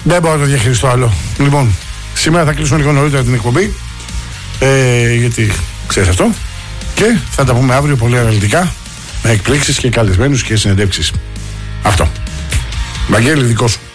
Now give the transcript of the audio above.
Δεν μπορώ να το διαχειριστώ άλλο. Λοιπόν, σήμερα θα κλείσουμε λίγο νωρίτερα την εκπομπή. Γιατί ξέρεις αυτό. Και θα τα πούμε αύριο πολύ αναλυτικά. Με εκπλήξεις και καλεσμένους και συνεντεύξεις. Αυτό. Βαγγέλη, δικό σου.